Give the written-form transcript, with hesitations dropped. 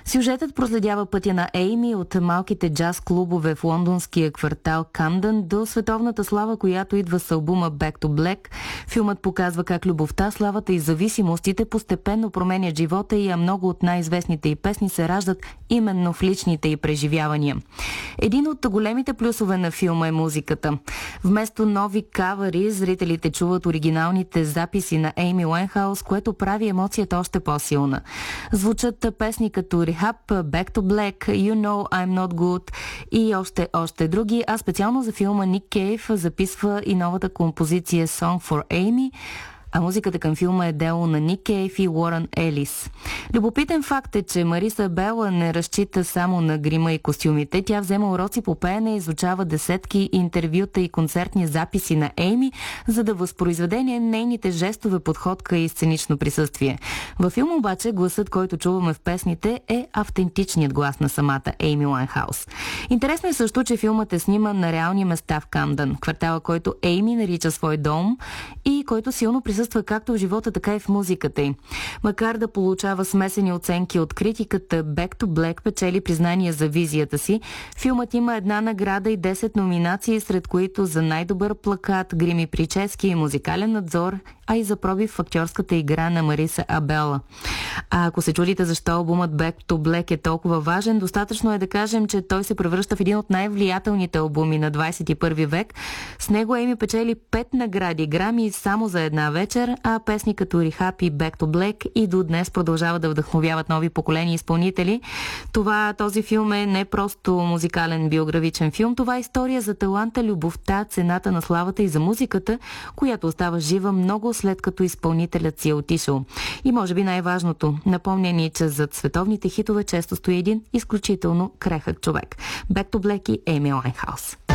Сюжетът проследява пътя на Ейми от малките джаз клубове в лондонския квартал Камден до световната слава, която идва с албума Back to Black. Филмът показва как любовта, славата и зависимостите постепенно променят живота и, а много от най-известните й песни се раждат именно в личните й преживявания. Един от големите плюсове на филма е музиката. Вместо нови кавъри, зрителите чуват оригиналните записи на Ейми Уайнхаус, което прави емоцията още по-силна. Звучат песни като Rehab, Back to Black, You Know I'm Not Good и още други, а специално за филма Ник Кейв записва и новата композиция Song for Amy, а музиката към филма е дело на Ник Кейв и Уорън Елис. Любопитен факт е, че Мариса Бела не разчита само на грима и костюмите. Тя взема уроци по пеене и изучава десетки интервюта и концертни записи на Ейми, за да възпроизведе нейните жестове, подходка и сценично присъствие. Във филма обаче гласът, който чуваме в песните, е автентичният глас на самата Ейми Уайнхаус. Интересно е също, че филмът е сниман на реални места в Камден, квартала, който Ейми нарича свой дом и който силно присъства както в живота, така и в музиката й. Макар да получава смесени оценки от критиката, Back to Black печели признание за визията си. Филмът има една награда и 10 номинации, сред които за най-добър плакат, грим и прически и музикален надзор, а и за пробив в актьорската игра на Мариса Абела. А ако се чудите защо албумът Back to Black е толкова важен, достатъчно е да кажем, че той се превръща в един от най-влиятелните албуми на 21 век. С него Ейми печели 5 награди Грами само за една вечер, а песни като Rehab и Back to Black и до днес продължават да вдъхновяват нови поколения изпълнители. Този филм е не просто музикален биографичен филм, това е история за таланта, любовта, цената на славата и за музиката, която остава жива много след като изпълнителят си е отишъл. И може би най-важното, напомня ни, че зад световните хитове често стои един изключително крехък човек. Back to Black и Ейми Уайнхаус.